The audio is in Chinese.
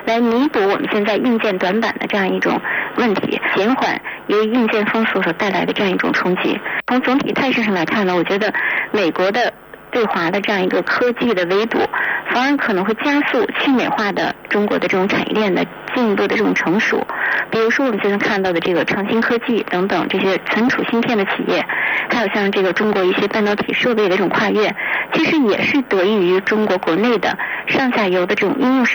来弥补我们现在硬件短板的这样一种问题，减缓由于硬件封锁所带来的这样一种冲击。从总体态势上来看呢，我觉得美国的对华的这样一个科技的围堵，反而可能会加速去美化的中国的这种产业链的进一步的这种成熟。比如说我们现在看到的这个创新科技等等这些存储芯片的企业，还有像这个中国一些半导体设备的这种跨越，其实也是得益于中国国内的上下游的这种应用设